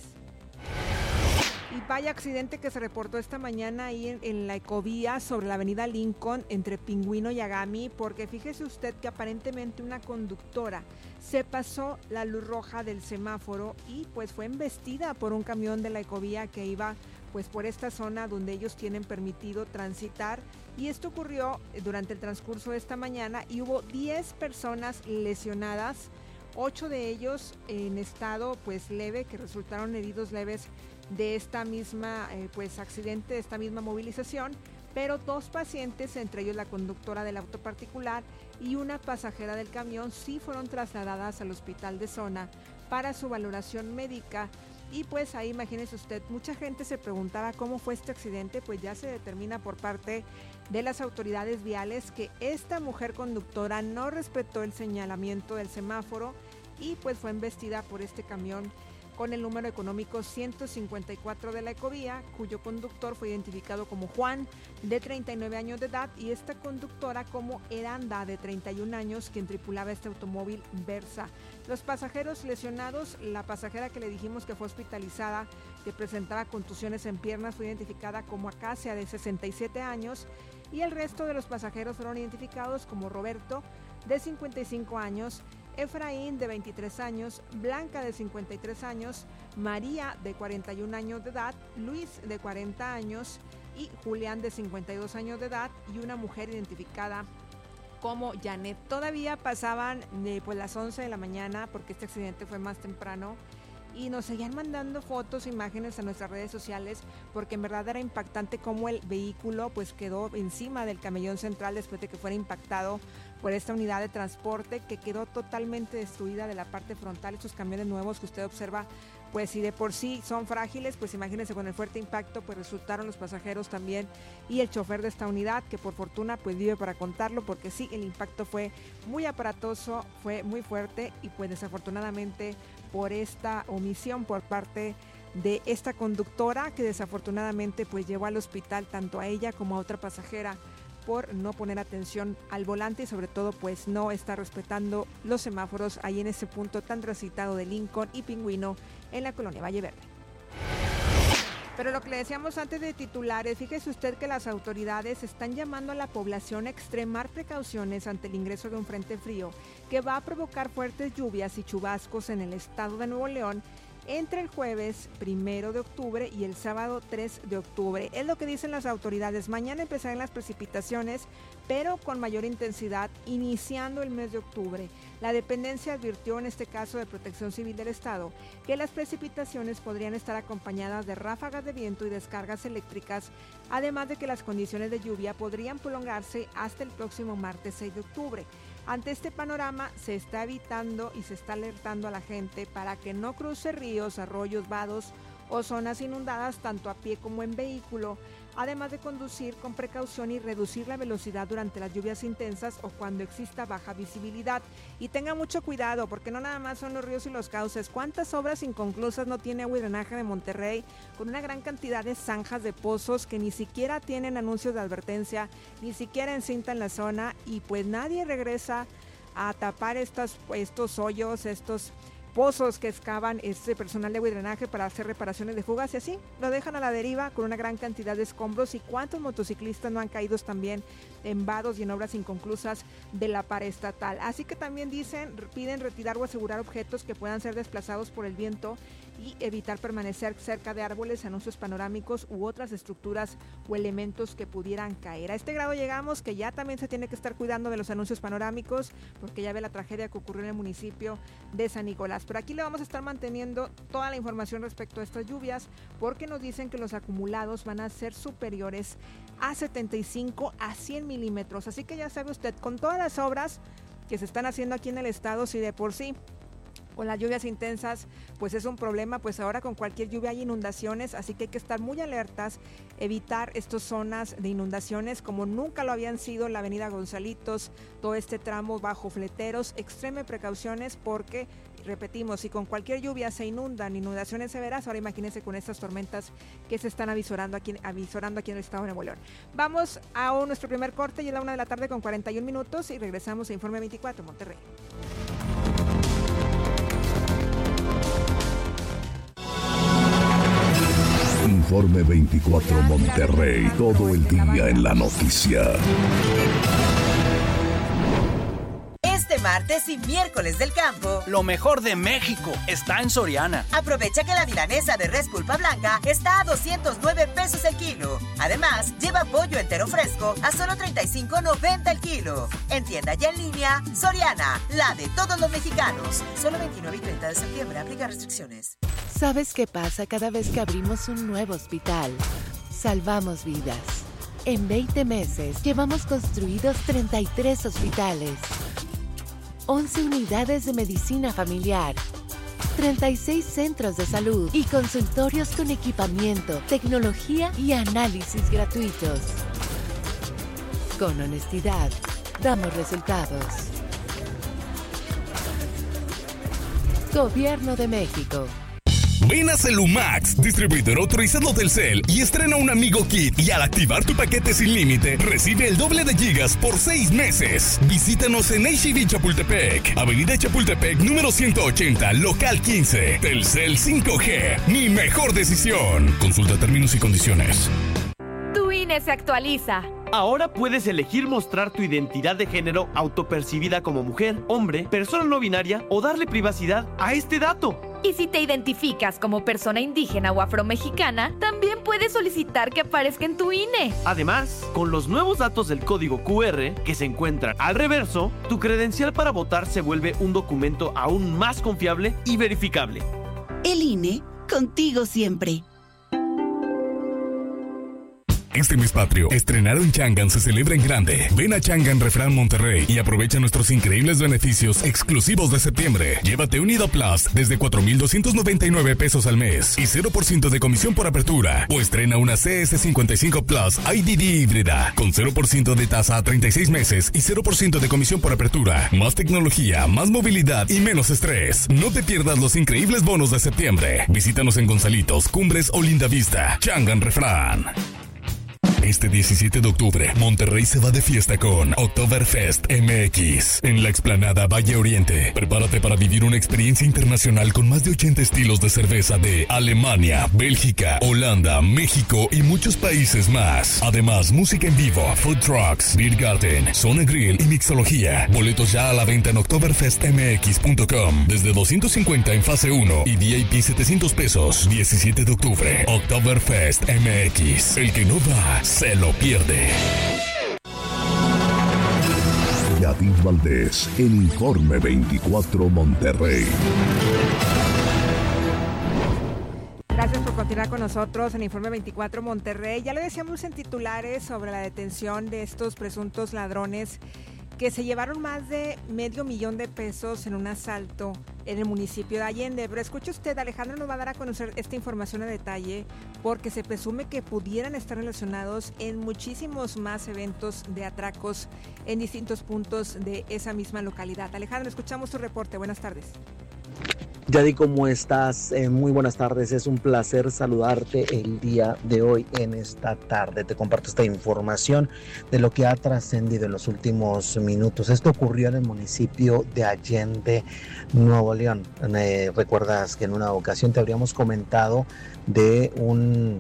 Y vaya accidente que se reportó esta mañana ahí en la ecovía sobre la avenida Lincoln entre Pingüino y Agami, porque fíjese usted que aparentemente una conductora se pasó la luz roja del semáforo y pues fue embestida por un camión de la ecovía que iba pues por esta zona donde ellos tienen permitido transitar, y esto ocurrió durante el transcurso de esta mañana y hubo 10 personas lesionadas, 8 de ellos en estado pues leve, que resultaron heridos leves de esta misma pues accidente, de esta misma movilización, pero 2 pacientes, entre ellos la conductora del auto particular y una pasajera del camión, sí fueron trasladadas al hospital de zona para su valoración médica. Y pues ahí imagínese usted, mucha gente se preguntaba cómo fue este accidente, pues ya se determina por parte de las autoridades viales que esta mujer conductora no respetó el señalamiento del semáforo y pues fue embestida por este camión con el número económico 154 de la ecovía, cuyo conductor fue identificado como Juan, de 39 años de edad, y esta conductora como Eranda, de 31 años, quien tripulaba este automóvil Versa. Los pasajeros lesionados, la pasajera que le dijimos que fue hospitalizada, que presentaba contusiones en piernas, fue identificada como Acacia, de 67 años, y el resto de los pasajeros fueron identificados como Roberto, de 55 años, Efraín, de 23 años, Blanca, de 53 años, María, de 41 años de edad, Luis, de 40 años y Julián, de 52 años de edad, y una mujer identificada como Janet. Todavía pasaban pues las 11 de la mañana, porque este accidente fue más temprano, y nos seguían mandando fotos, imágenes a nuestras redes sociales, porque en verdad era impactante cómo el vehículo pues quedó encima del camellón central después de que fuera impactado por esta unidad de transporte, que quedó totalmente destruida de la parte frontal. Estos camiones nuevos que usted observa, pues si de por sí son frágiles, pues imagínense con el fuerte impacto, pues resultaron los pasajeros también y el chofer de esta unidad, que por fortuna pues vive para contarlo, porque sí, el impacto fue muy aparatoso, fue muy fuerte, y pues desafortunadamente por esta omisión por parte de esta conductora, que desafortunadamente pues llevó al hospital tanto a ella como a otra pasajera por no poner atención al volante y sobre todo pues no estar respetando los semáforos ahí en ese punto tan transitado de Lincoln y Pingüino en la colonia Valle Verde. Pero lo que le decíamos antes de titulares, fíjese usted que las autoridades están llamando a la población a extremar precauciones ante el ingreso de un frente frío que va a provocar fuertes lluvias y chubascos en el estado de Nuevo León entre el jueves 1 de octubre y el sábado 3 de octubre. Es lo que dicen las autoridades. Mañana empezarán las precipitaciones, pero con mayor intensidad, iniciando el mes de octubre. La dependencia advirtió, en este caso de Protección Civil del Estado, que las precipitaciones podrían estar acompañadas de ráfagas de viento y descargas eléctricas, además de que las condiciones de lluvia podrían prolongarse hasta el próximo martes 6 de octubre. Ante este panorama se está evitando y se está alertando a la gente para que no cruce ríos, arroyos, vados o zonas inundadas tanto a pie como en vehículo, además de conducir con precaución y reducir la velocidad durante las lluvias intensas o cuando exista baja visibilidad. Y tenga mucho cuidado, porque no nada más son los ríos y los cauces. ¿Cuántas obras inconclusas no tiene Agua y Drenaje de Monterrey, con una gran cantidad de zanjas de pozos que ni siquiera tienen anuncios de advertencia, ni siquiera encintan la zona, y pues nadie regresa a tapar estos hoyos, estos pozos que excavan este personal de agua y drenaje para hacer reparaciones de fugas y así lo dejan a la deriva con una gran cantidad de escombros. Y cuántos motociclistas no han caído también en vados y en obras inconclusas de la pared estatal. Así que también piden retirar o asegurar objetos que puedan ser desplazados por el viento y evitar permanecer cerca de árboles, anuncios panorámicos u otras estructuras o elementos que pudieran caer. A este grado llegamos que ya también se tiene que estar cuidando de los anuncios panorámicos, porque ya ve la tragedia que ocurrió en el municipio de San Nicolás. Pero aquí le vamos a estar manteniendo toda la información respecto a estas lluvias, porque nos dicen que los acumulados van a ser superiores a 75 a 100 milímetros. Así que ya sabe usted, con todas las obras que se están haciendo aquí en el estado, si de por sí con las lluvias intensas pues es un problema, pues ahora con cualquier lluvia hay inundaciones, así que hay que estar muy alertas, evitar estas zonas de inundaciones como nunca lo habían sido la avenida Gonzalitos, todo este tramo bajo Fleteros. Extreme precauciones porque, repetimos, si con cualquier lluvia se inundan, inundaciones severas, ahora imagínense con estas tormentas que se están avisorando aquí en el estado de Nuevo León. Vamos a nuestro primer corte, ya es la 1 de la tarde con 41 minutos y regresamos a Informe 24 Monterrey. Informe 24 Monterrey, todo el día en la noticia. Este martes y miércoles del campo, lo mejor de México está en Soriana. Aprovecha que la milanesa de res pulpa blanca está a 209 pesos el kilo. Además, lleva pollo entero fresco a solo 35.90 el kilo. En tienda y en línea, Soriana, la de todos los mexicanos. Solo 29 y 30 de septiembre, aplica restricciones. ¿Sabes qué pasa cada vez que abrimos un nuevo hospital? Salvamos vidas. En 20 meses llevamos construidos 33 hospitales, 11 unidades de medicina familiar, 36 centros de salud y consultorios con equipamiento, tecnología y análisis gratuitos. Con honestidad, damos resultados. Gobierno de México. Ven a Celumax, distribuidor autorizado del Telcel, y estrena un Amigo Kit, y al activar tu paquete sin límite, recibe el doble de gigas por 6 meses. Visítanos en H-E-B Chapultepec, Avenida Chapultepec, número 180, local 15. Telcel 5G, mi mejor decisión. Consulta términos y condiciones. Tu INE se actualiza. Ahora puedes elegir mostrar tu identidad de género autopercibida como mujer, hombre, persona no binaria o darle privacidad a este dato. Y si te identificas como persona indígena o afromexicana, también puedes solicitar que aparezca en tu INE. Además, con los nuevos datos del código QR que se encuentran al reverso, tu credencial para votar se vuelve un documento aún más confiable y verificable. El INE, contigo siempre. Este mes patrio, estrenar un Changan se celebra en grande. Ven a Changan Refrán Monterrey y aprovecha nuestros increíbles beneficios exclusivos de septiembre. Llévate un Ido Plus desde 4,299 pesos al mes y 0% de comisión por apertura. O estrena una CS55 Plus IDD híbrida con 0% de tasa a 36 meses y 0% de comisión por apertura. Más tecnología, más movilidad y menos estrés. No te pierdas los increíbles bonos de septiembre. Visítanos en Gonzalitos, Cumbres o Lindavista. Changan Refrán. Este 17 de octubre, Monterrey se va de fiesta con Oktoberfest MX en la explanada Valle Oriente. Prepárate para vivir una experiencia internacional con más de 80 estilos de cerveza de Alemania, Bélgica, Holanda, México y muchos países más. Además, música en vivo, food trucks, beer garden, zona grill y mixología. Boletos ya a la venta en oktoberfestmx.com desde 250 en fase 1 y VIP 700 pesos. 17 de octubre, Oktoberfest MX. El que no va se lo pierde. Yadid Valdés, en Informe 24 Monterrey. Gracias por continuar con nosotros en Informe 24 Monterrey. Ya le decíamos en titulares sobre la detención de estos presuntos ladrones que se llevaron más de $500,000 de pesos en un asalto en el municipio de Allende. Pero escuche usted, Alejandro nos va a dar a conocer esta información a detalle porque se presume que pudieran estar relacionados en muchísimos más eventos de atracos en distintos puntos de esa misma localidad. Alejandro, escuchamos tu reporte. Buenas tardes. Yadi, ¿cómo estás? Muy buenas tardes, es un placer saludarte el día de hoy en esta tarde. Te comparto esta información de lo que ha trascendido en los últimos minutos. Esto ocurrió en el municipio de Allende, Nuevo León. Recuerdas que en una ocasión te habríamos comentado de un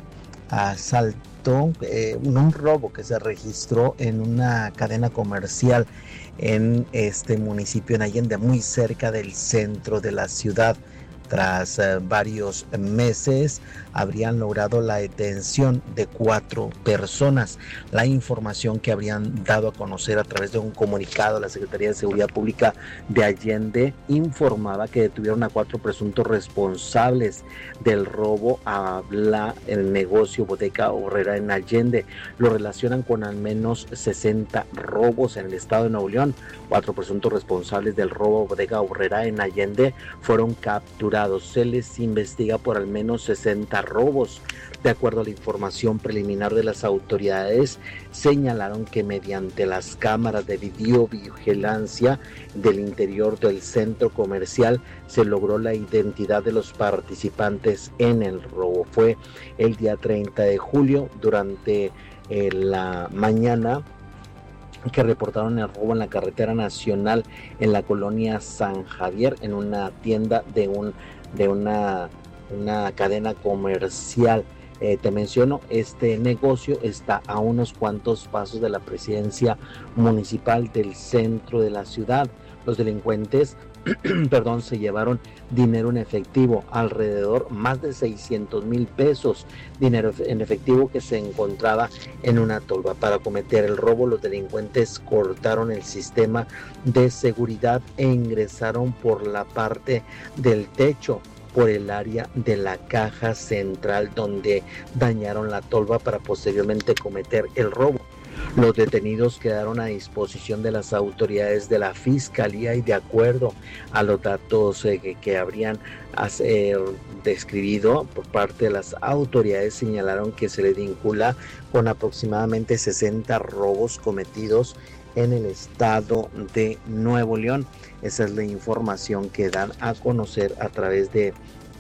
asalto, un robo que se registró en una cadena comercial en este municipio en Allende, muy cerca del centro de la ciudad. Tras varios meses habrían logrado la detención de 4 personas. La información que habrían dado a conocer a través de un comunicado, la Secretaría de Seguridad Pública de Allende informaba que detuvieron a 4 presuntos responsables del robo el negocio Bodega Aurrera en Allende. Lo relacionan con al menos 60 robos en el estado de Nuevo León. 4 presuntos responsables del robo Bodega Aurrera en Allende fueron capturados. Se les investiga por al menos 60 robos. De acuerdo a la información preliminar de las autoridades, señalaron que mediante las cámaras de videovigilancia del interior del centro comercial se logró la identidad de los participantes en el robo. Fue el día 30 de julio durante la mañana que reportaron el robo en la carretera nacional en la colonia San Javier, en una tienda de una cadena comercial. Te menciono, este negocio está a unos cuantos pasos de la presidencia municipal del centro de la ciudad. Los delincuentes se llevaron dinero en efectivo, alrededor más de 600,000 pesos, dinero en efectivo que se encontraba en una tolva. Para cometer el robo, los delincuentes cortaron el sistema de seguridad e ingresaron por la parte del techo, por el área de la caja central, donde dañaron la tolva para posteriormente cometer el robo. Los detenidos quedaron a disposición de las autoridades de la Fiscalía y de acuerdo a los datos que habrían describido por parte de las autoridades, señalaron que se le vincula con aproximadamente 60 robos cometidos en el estado de Nuevo León. Esa es la información que dan a conocer a través de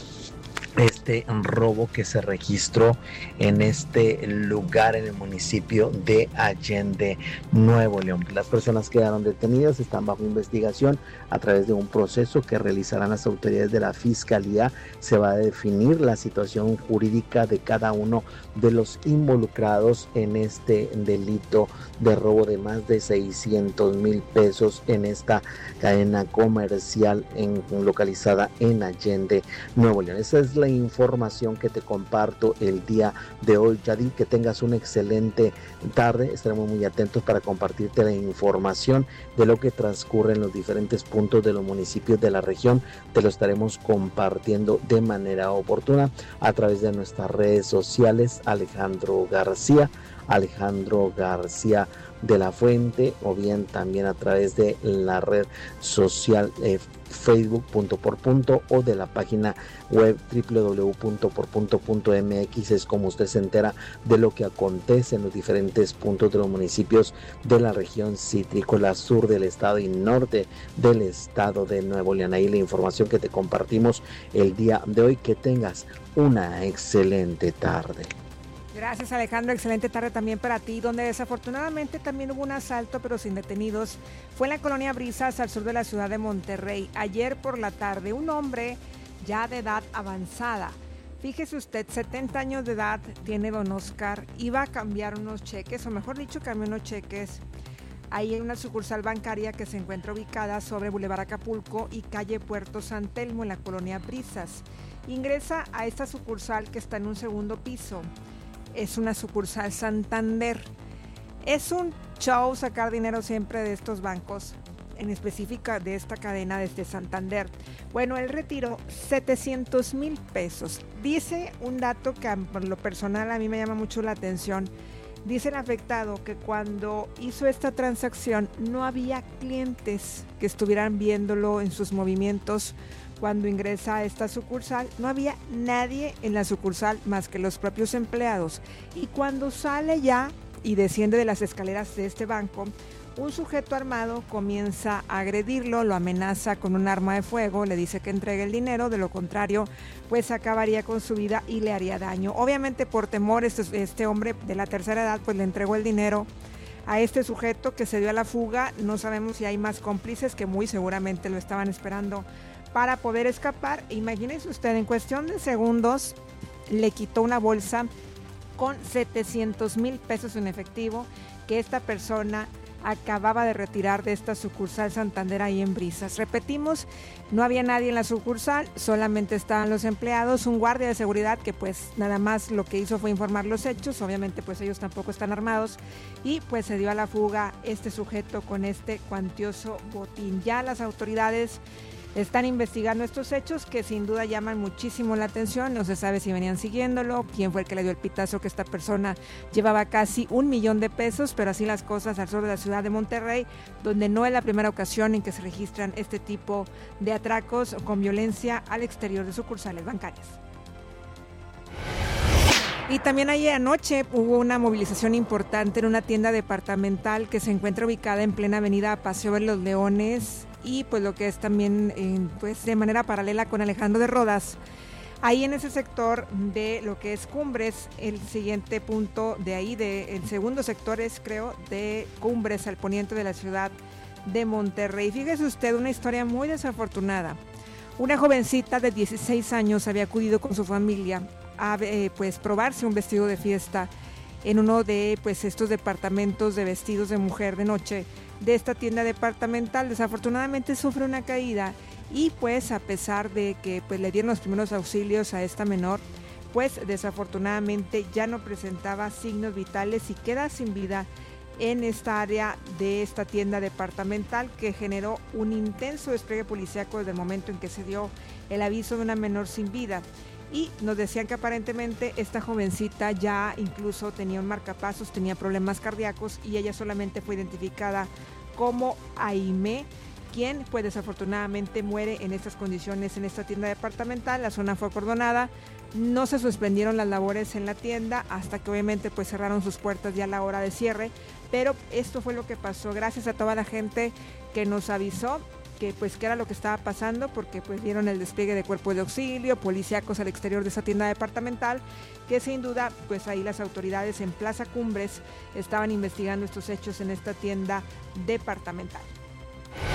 este robo que se registró en este lugar en el municipio de Allende, Nuevo León. Las personas quedaron detenidas, están bajo investigación a través de un proceso que realizarán las autoridades de la Fiscalía. Se va a definir la situación jurídica de cada uno de los involucrados en este delito de robo de más de 600,000 pesos en esta cadena comercial localizada en Allende, Nuevo León. Esa es la información que te comparto el día de hoy, Yadi. Que tengas una excelente tarde. Estaremos muy atentos para compartirte la información de lo que transcurre en los diferentes puntos de los municipios de la región. Te lo estaremos compartiendo de manera oportuna a través de nuestras redes sociales. Alejandro García de la Fuente, o bien también a través de la red social Facebook .por. o de la página web www.por.mx. Es como usted se entera de lo que acontece en los diferentes puntos de los municipios de la región citrícola sur del estado y norte del estado de Nuevo León. Ahí la información que te compartimos el día de hoy. Que tengas una excelente tarde. Gracias, Alejandro, excelente tarde también para ti, donde desafortunadamente también hubo un asalto pero sin detenidos. Fue en la colonia Brisas, al sur de la ciudad de Monterrey. Ayer por la tarde, un hombre ya de edad avanzada, fíjese usted, 70 años de edad tiene don Oscar, iba a cambiar unos cheques, o mejor dicho, cambió unos cheques ahí en una sucursal bancaria que se encuentra ubicada sobre Boulevard Acapulco y calle Puerto San Telmo, en la colonia Brisas. Ingresa a esta sucursal que está en un segundo piso. Es una sucursal Santander. Es un show sacar dinero siempre de estos bancos, en específico de esta cadena desde Santander. Bueno, él retiró 700,000 pesos. Dice un dato que por lo personal a mí me llama mucho la atención. Dice el afectado que cuando hizo esta transacción no había clientes que estuvieran viéndolo en sus movimientos. Cuando ingresa a esta sucursal, no había nadie en la sucursal más que los propios empleados. Y cuando sale ya y desciende de las escaleras de este banco, un sujeto armado comienza a agredirlo, lo amenaza con un arma de fuego, le dice que entregue el dinero, de lo contrario, pues acabaría con su vida y le haría daño. Obviamente por temor, este hombre de la tercera edad, pues le entregó el dinero a este sujeto que se dio a la fuga. No sabemos si hay más cómplices que muy seguramente lo estaban esperando para poder escapar. Imagínense usted, en cuestión de segundos le quitó una bolsa con 700,000 pesos en efectivo que esta persona acababa de retirar de esta sucursal Santander ahí en Brisas. Repetimos, no había nadie en la sucursal, solamente estaban los empleados, un guardia de seguridad que pues nada más lo que hizo fue informar los hechos. Obviamente pues ellos tampoco están armados y pues se dio a la fuga este sujeto con este cuantioso botín. Ya las autoridades están investigando estos hechos que sin duda llaman muchísimo la atención. No se sabe si venían siguiéndolo, quién fue el que le dio el pitazo, que esta persona llevaba casi 1 millón de pesos, pero así las cosas al sur de la ciudad de Monterrey, donde no es la primera ocasión en que se registran este tipo de atracos con violencia al exterior de sucursales bancarias. Y también ayer anoche hubo una movilización importante en una tienda departamental que se encuentra ubicada en plena avenida Paseo de los Leones, y pues lo que es también pues de manera paralela con Alejandro de Rodas. Ahí en ese sector de lo que es Cumbres, el siguiente punto de ahí, el segundo sector es, creo, de Cumbres al poniente de la ciudad de Monterrey. Fíjese usted, una historia muy desafortunada. Una jovencita de 16 años había acudido con su familia a pues probarse un vestido de fiesta en uno de pues estos departamentos de vestidos de mujer de noche de esta tienda departamental. Desafortunadamente sufre una caída y pues a pesar de que pues le dieron los primeros auxilios a esta menor, pues desafortunadamente ya no presentaba signos vitales y queda sin vida en esta área de esta tienda departamental, que generó un intenso despliegue policíaco desde el momento en que se dio el aviso de una menor sin vida. Y nos decían que aparentemente esta jovencita ya incluso tenía un marcapasos, tenía problemas cardíacos, y ella solamente fue identificada como Aimé, quien pues desafortunadamente muere en estas condiciones en esta tienda departamental. La zona fue acordonada, no se suspendieron las labores en la tienda hasta que obviamente pues cerraron sus puertas ya a la hora de cierre, pero esto fue lo que pasó. Gracias a toda la gente que nos avisó que pues qué era lo que estaba pasando, porque pues vieron el despliegue de cuerpos de auxilio, policíacos al exterior de esa tienda departamental, que sin duda pues ahí las autoridades en Plaza Cumbres estaban investigando estos hechos en esta tienda departamental.